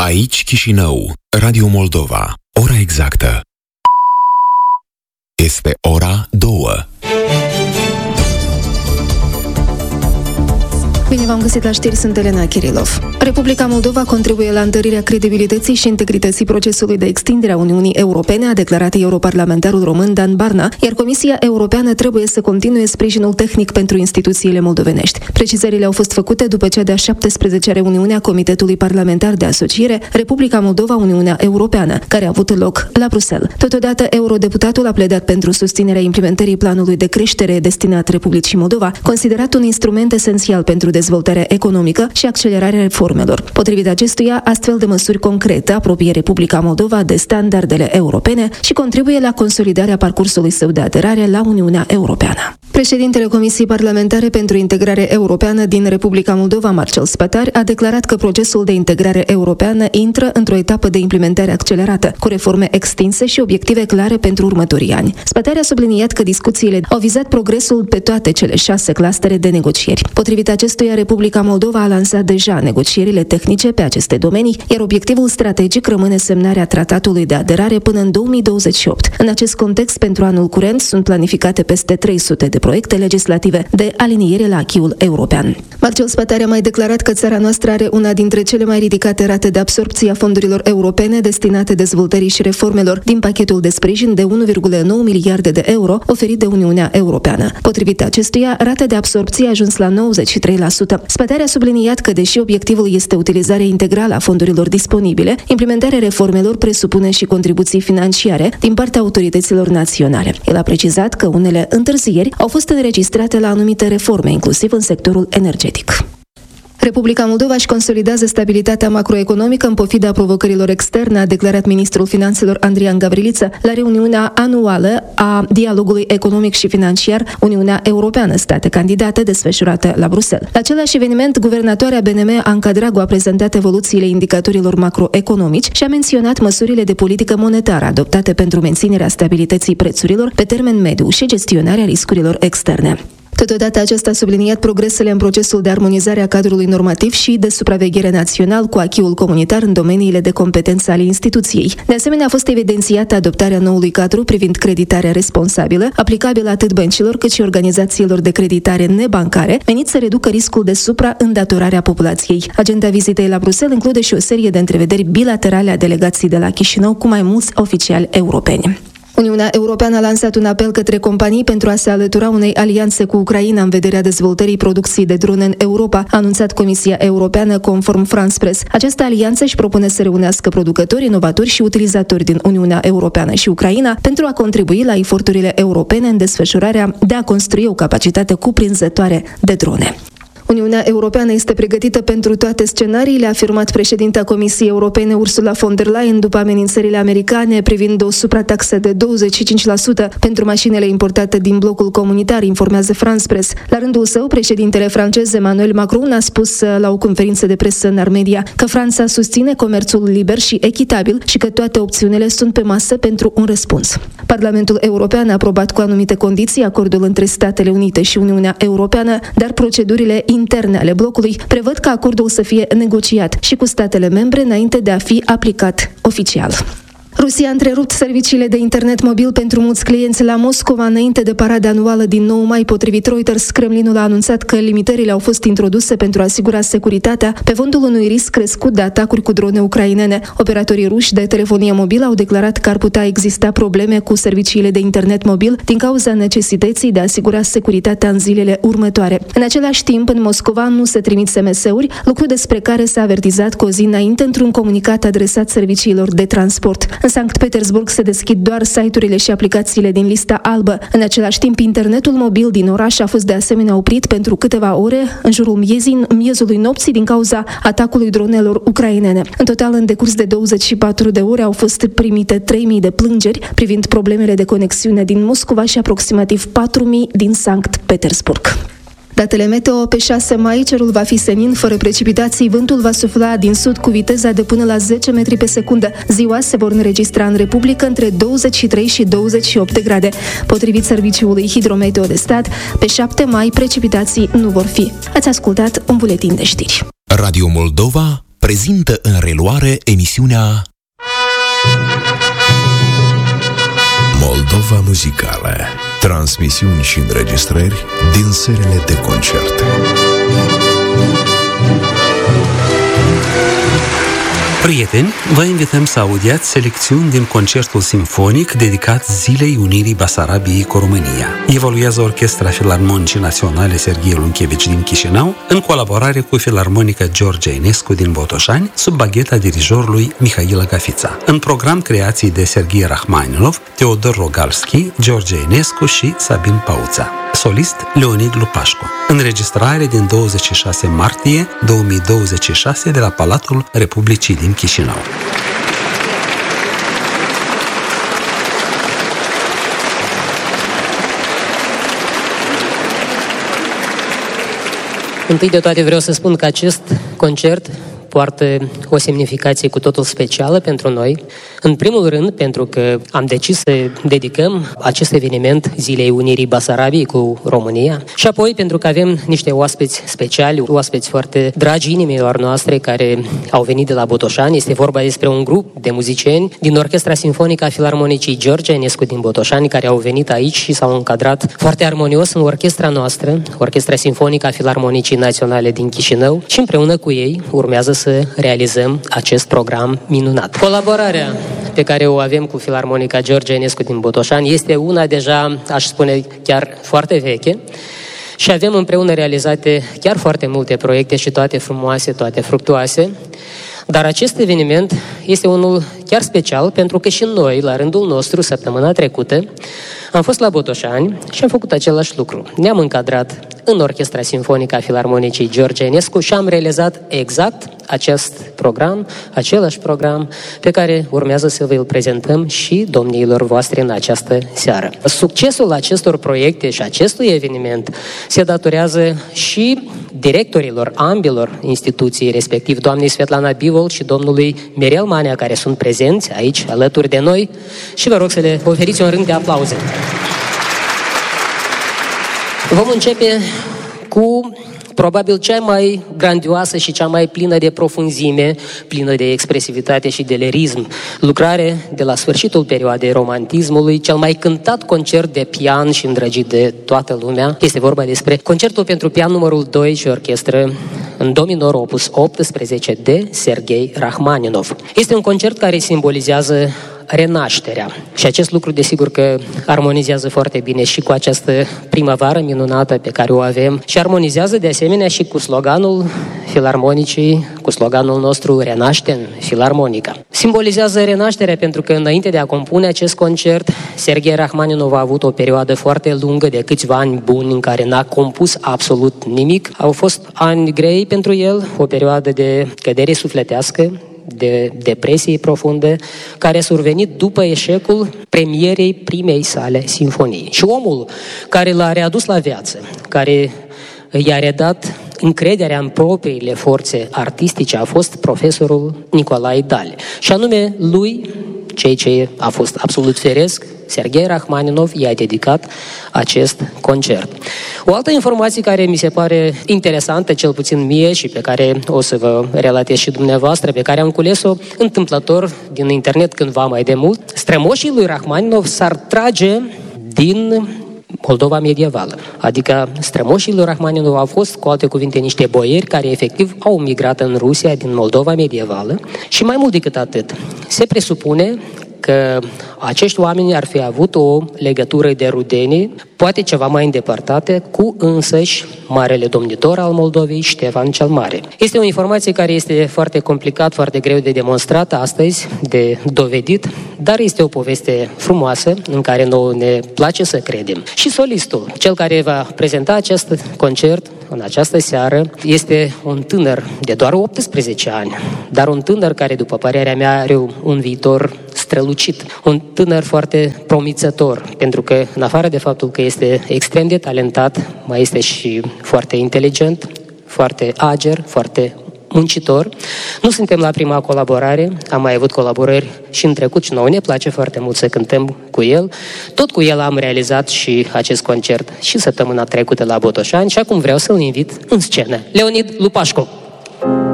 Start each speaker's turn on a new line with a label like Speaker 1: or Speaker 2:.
Speaker 1: Aici Chișinău, Radio Moldova. Ora exactă este ora 2.
Speaker 2: Bine v-am găsit la știri, sunt Elena Kirilov. Republica Moldova contribuie la întărirea credibilității și integrității procesului de extindere a Uniunii Europene, a declarat europarlamentarul român Dan Barna, iar Comisia Europeană trebuie să continue sprijinul tehnic pentru instituțiile moldovenești. Precizările au fost făcute după cea de-a 17-a reuniune a Comitetului Parlamentar de Asociere Republica Moldova-Uniunea Europeană, care a avut loc la Bruxelles. Totodată, eurodeputatul a pledat pentru susținerea implementării planului de creștere destinat Republicii Moldova, considerat un instrument esențial pentru dezvoltarea economică și accelerarea reformelor. Potrivit acestuia, astfel de măsuri concrete apropie Republica Moldova de standardele europene și contribuie la consolidarea parcursului său de aderare la Uniunea Europeană. Președintele Comisiei Parlamentare pentru Integrare Europeană din Republica Moldova, Marcel Spătar, a declarat că procesul de integrare europeană intră într-o etapă de implementare accelerată, cu reforme extinse și obiective clare pentru următorii ani. Spătar a subliniat că discuțiile au vizat progresul pe toate cele 6 clustere de negocieri. Potrivit acestuia, Republica Moldova a lansat deja negocierile tehnice pe aceste domenii, iar obiectivul strategic rămâne semnarea tratatului de aderare până în 2028. În acest context, pentru anul curent, sunt planificate peste 300 de proiecte legislative de aliniere la acquis-ul european. Marcel Spătar a mai declarat că țara noastră are una dintre cele mai ridicate rate de absorbție a fondurilor europene destinate dezvoltării și reformelor din pachetul de sprijin de 1,9 miliarde de euro oferit de Uniunea Europeană. Potrivit acestuia, rata de absorbție a ajuns la 93%. Spătar a subliniat că, deși obiectivul este utilizarea integrală a fondurilor disponibile, implementarea reformelor presupune și contribuții financiare din partea autorităților naționale. El a precizat că unele întârzieri au fost înregistrate la anumite reforme, inclusiv în sectorul energetic. Republica Moldova își consolidează stabilitatea macroeconomică în pofida provocărilor externe, a declarat ministrul finanțelor Andrian Gavriliță la reuniunea anuală a dialogului economic și financiar Uniunea Europeană, state candidate, desfășurată la Bruxelles. La același eveniment, guvernatoarea BNM Anca Dragu a prezentat evoluțiile indicatorilor macroeconomici și a menționat măsurile de politică monetară adoptate pentru menținerea stabilității prețurilor pe termen mediu și gestionarea riscurilor externe. Totodată, acesta a subliniat progresele în procesul de armonizare a cadrului normativ și de supraveghere național cu acquis-ul comunitar în domeniile de competență ale instituției. De asemenea, a fost evidențiată adoptarea noului cadru privind creditarea responsabilă, aplicabilă atât băncilor cât și organizațiilor de creditare nebancare, menit să reducă riscul de supraîndatorare a populației. Agenda vizitei la Bruxelles include și o serie de întrevederi bilaterale a delegației de la Chișinău cu mai mulți oficiali europeni. Uniunea Europeană a lansat un apel către companii pentru a se alătura unei alianțe cu Ucraina în vederea dezvoltării producției de drone în Europa, a anunțat Comisia Europeană conform France Press. Această alianță își propune să reunească producători, inovatori și utilizatori din Uniunea Europeană și Ucraina pentru a contribui la eforturile europene în desfășurarea de a construi o capacitate cuprinzătoare de drone. Uniunea Europeană este pregătită pentru toate scenariile, a afirmat președinta Comisiei Europene Ursula von der Leyen după amenințările americane privind o suprataxă de 25% pentru mașinile importate din blocul comunitar, informează France Press. La rândul său, președintele francez Emmanuel Macron a spus la o conferință de presă în Armedia că Franța susține comerțul liber și echitabil și că toate opțiunile sunt pe masă pentru un răspuns. Parlamentul European a aprobat cu anumite condiții acordul între Statele Unite și Uniunea Europeană, dar procedurile interne ale blocului prevăd ca acordul să fie negociat și cu statele membre înainte de a fi aplicat oficial. Rusia a întrerupt serviciile de internet mobil pentru mulți clienți la Moscova înainte de parada anuală din 9 mai. Potrivit Reuters, Kremlinul a anunțat că limitările au fost introduse pentru a asigura securitatea pe fondul unui risc crescut de atacuri cu drone ucrainene. Operatorii ruși de telefonie mobilă au declarat că ar putea exista probleme cu serviciile de internet mobil din cauza necesității de a asigura securitatea în zilele următoare. În același timp, în Moscova nu se trimit SMS-uri, lucru despre care s-a avertizat cu o zi înainte într-un comunicat adresat serviciilor de transport. În Sankt Petersburg se deschid doar site-urile și aplicațiile din lista albă. În același timp, internetul mobil din oraș a fost de asemenea oprit pentru câteva ore în jurul miezului nopții din cauza atacului dronelor ucrainene. În total, în decurs de 24 de ore au fost primite 3.000 de plângeri privind problemele de conexiune din Moscova și aproximativ 4.000 din Sankt Petersburg. Datele meteo: pe 6 mai cerul va fi senin, fără precipitații, vântul va sufla din sud cu viteza de până la 10 metri pe secundă. Ziua se vor înregistra în Republică între 23 și 28 de grade. Potrivit Serviciului Hidrometeo de Stat, pe 7 mai precipitații nu vor fi. Ați ascultat un buletin de știri.
Speaker 1: Radio Moldova prezintă în reluare emisiunea Moldova Muzicală. Transmisiuni și înregistrări din serile de concerte.
Speaker 3: Prieteni, vă invităm să audiați selecțiuni din concertul simfonic dedicat Zilei Unirii Basarabiei cu România. Evoluează Orchestra Filarmonicii Naționale Serghei Lunchevici din Chișinău, în colaborare cu Filarmonica George Enescu din Botoșani, sub bagheta dirijorului Mihail Gafița. În program creații de Serghei Rachmaninov, Teodor Rogalski, George Enescu și Sabin Pauța. Solist Leonid Lupașcu. Înregistrare din 26 martie 2026 de la Palatul Republicii din Chișinău.
Speaker 4: Întâi de toate vreau să spun că acest concert poartă o semnificație cu totul specială pentru noi. În primul rând, pentru că am decis să dedicăm acest eveniment Zilei Unirii Basarabiei cu România și apoi pentru că avem niște oaspeți speciali, oaspeți foarte dragi inimilor noastre care au venit de la Botoșani. Este vorba despre un grup de muzicieni din Orchestra Simfonică a Filarmonicii George Enescu din Botoșani care au venit aici și s-au încadrat foarte armonios în orchestra noastră, Orchestra Simfonică a Filarmonicii Naționale din Chișinău, și împreună cu ei urmează să realizăm acest program minunat. Colaborarea pe care o avem cu Filarmonica George Enescu din Botoșani este una deja, aș spune, chiar foarte veche și avem împreună realizate chiar foarte multe proiecte și toate frumoase, toate fructuoase. Dar acest eveniment este unul chiar special pentru că și noi, la rândul nostru, săptămâna trecută, am fost la Botoșani și am făcut același lucru. Ne-am încadrat în Orchestra Simfonică a Filarmonicii George Enescu și am realizat exact acest program, același program pe care urmează să vă-l prezentăm și domniilor voastre în această seară. Succesul acestor proiecte și acestui eveniment se datorează și directorilor ambilor instituții, respectiv doamnei Svetlana Bivol și domnului Mirel Manea, care sunt prezenți aici alături de noi, și vă rog să le oferiți un rând de aplauze. Vom începe cu probabil cea mai grandioasă și cea mai plină de profunzime, plină de expresivitate și de lirism, lucrare de la sfârșitul perioadei romantismului, cel mai cântat concert de pian și îndrăgit de toată lumea. Este vorba despre concertul pentru pian numărul 2 și orchestră în do minor opus 18 de Serghei Rachmaninov. Este un concert care simbolizează renașterea. Și acest lucru, desigur, că armonizează foarte bine și cu această primăvară minunată pe care o avem și armonizează de asemenea și cu sloganul Filarmonicii, cu sloganul nostru Renaștem Filarmonica. Simbolizează renașterea pentru că înainte de a compune acest concert, Serghei Rachmaninov a avut o perioadă foarte lungă de câțiva ani buni în care n-a compus absolut nimic. Au fost ani grei pentru el, o perioadă de cădere sufletească, de depresie profundă, care a survenit după eșecul premierei primei sale sinfonii. Și omul care l-a readus la viață, care i-a redat încrederea în propriile forțe artistice, a fost profesorul Nicolae Dale. Și anume lui, ceea ce a fost absolut firesc, Serghei Rachmaninov i-a dedicat acest concert. O altă informație care mi se pare interesantă, cel puțin mie, și pe care o să vă relatez și dumneavoastră, pe care am cules-o întâmplător din internet cândva mai de mult, strămoșii lui Rachmaninov s-ar trage din Moldova medievală. Adică strămoșii lui Rachmaninov au fost, cu alte cuvinte, niște boieri care efectiv au migrat în Rusia din Moldova medievală și mai mult decât atât, se presupune că acești oameni ar fi avut o legătură de rudenie, poate ceva mai îndepărtată, cu însăși marele domnitor al Moldovei, Ștefan cel Mare. Este o informație care este foarte complicat, foarte greu de demonstrat astăzi, de dovedit, dar este o poveste frumoasă în care nouă ne place să credem. Și solistul, cel care va prezenta acest concert în această seară, este un tânăr de doar 18 ani, dar un tânăr care, după părerea mea, are un viitor strălucit. Un tânăr foarte promițător, pentru că, în afară de faptul că este extrem de talentat, mai este și foarte inteligent, foarte ager, foarte muncitor. Nu suntem la prima colaborare, am mai avut colaborări și în trecut și nouă ne place foarte mult să cântăm cu el. Tot cu el am realizat și acest concert și săptămâna trecută la Botoșani și acum vreau să-l invit în scenă. Leonid Lupașcu.